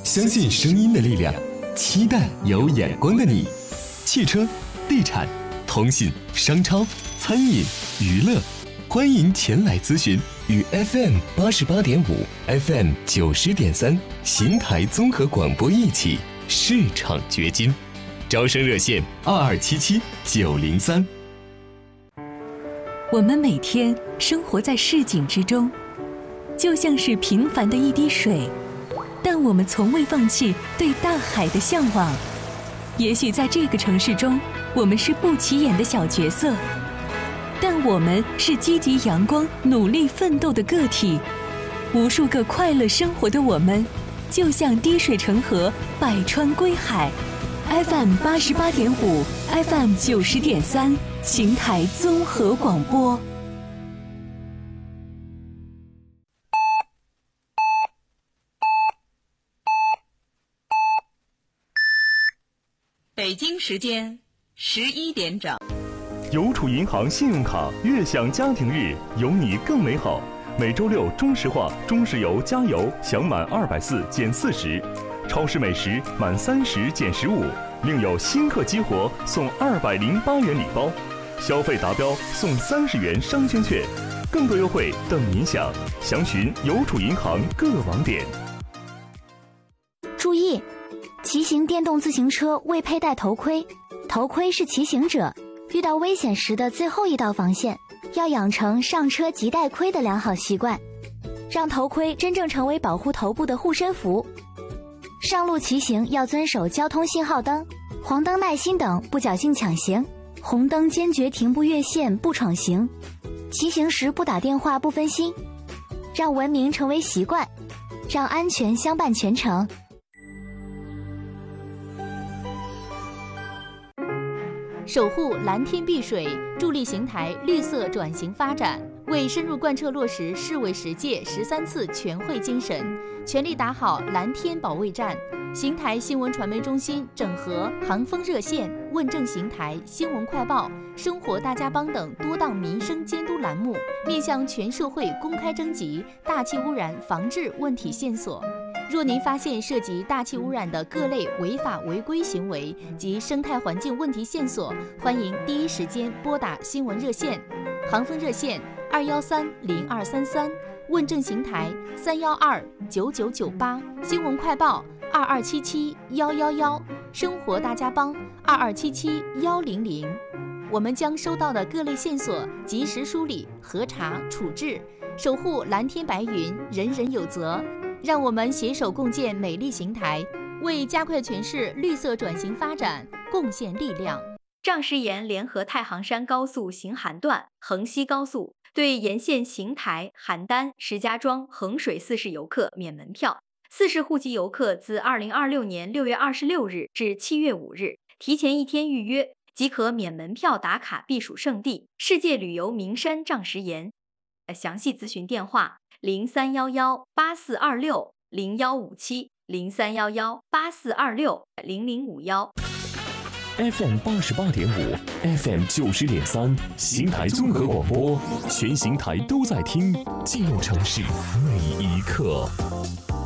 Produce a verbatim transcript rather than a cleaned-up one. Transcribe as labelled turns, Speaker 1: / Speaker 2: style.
Speaker 1: 相信声音的力量，期待有眼光的你。汽车、地产、通信、商超、餐饮、娱乐，欢迎前来咨询。与 F M 八十八点五、F M 九十点三邢台综合广播一起市场掘金。招生热线二二七七九零三。
Speaker 2: 我们每天生活在市井之中，就像是平凡的一滴水，但我们从未放弃对大海的向往。也许在这个城市中，我们是不起眼的小角色，但我们是积极阳光、努力奋斗的个体。无数个快乐生活的我们，就像滴水成河，百川归海。F M 八十八点五 ，F M 九十点三，邢台综合广播。
Speaker 3: 北京时间十一点整。
Speaker 4: 邮储银行信用卡悦享家庭日，有你更美好。每周六中石化、中石油加油享满二百四减四十，超市美食满三十减十五，另有新客激活送二百零八元礼包，消费达标送三十元商圈券，更多优惠等您享。详询邮储银行各网点。
Speaker 5: 注意，骑行电动自行车未佩戴头盔，头盔是骑行者遇到危险时的最后一道防线，要养成上车即戴盔的良好习惯，让头盔真正成为保护头部的护身符。上路骑行要遵守交通信号灯、黄灯耐心等，不侥幸抢行，红灯坚决停步越线不闯行，骑行时不打电话不分心，让文明成为习惯，让安全相伴全程。
Speaker 6: 守护蓝天碧水，助力邢台绿色转型发展，为深入贯彻落实市委十届十三次全会精神，全力打好蓝天保卫战。邢台新闻传媒中心整合航风热线、问政邢台、新闻快报、生活大家帮等多档民生监督栏目，面向全社会公开征集大气污染防治问题线索。若您发现涉及大气污染的各类违法违规行为及生态环境问题线索，欢迎第一时间拨打新闻热线，航风热线二幺三零二三三，问政邢台三幺二九九九八，新闻快报二二七七幺幺幺，生活大家帮二二七七幺零零。我们将收到的各类线索及时梳理、核查、处置，守护蓝天白云，人人有责。让我们携手共建美丽邢台，为加快全市绿色转型发展贡献力量。
Speaker 7: 丈石岩联合太行山高速行邯段、衡西高速对沿线邢台、邯郸、石家庄、衡水四市游客免门票。四市户籍游客自二零二六年六月二十六日至七月五日提前一天预约，即可免门票打卡避暑胜地世界旅游名山丈石岩。详细咨询电话零三幺幺八四二六零幺五七零三幺幺八四二六零零五幺。
Speaker 1: F M 八十八点五 ，F M 九十点三，邢台综合广播，全邢台都在听，记录城市每一刻。